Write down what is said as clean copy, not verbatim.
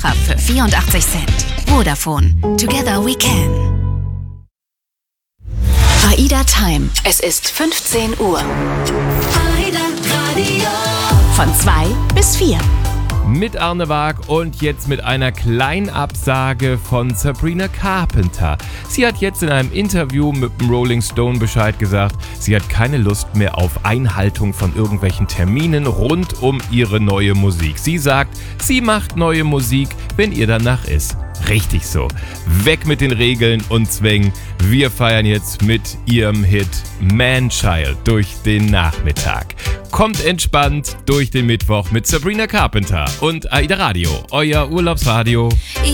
Woche für 84 Cent. Vodafone. Together we can. AIDA Time. Es ist 15 Uhr. AIDA Radio. Von 2 bis 4. Mit Arne Waag und jetzt mit einer kleinen Absage von Sabrina Carpenter. Sie hat jetzt in einem Interview mit dem Rolling Stone Bescheid gesagt, sie hat keine Lust mehr auf Einhaltung von irgendwelchen Terminen rund um ihre neue Musik. Sie sagt, sie macht neue Musik, wenn ihr danach ist. Richtig so. Weg mit den Regeln und Zwängen. Wir feiern jetzt mit ihrem Hit Man-Child durch den Nachmittag. Kommt entspannt durch den Mittwoch mit Sabrina Carpenter und AIDA Radio, euer Urlaubsradio.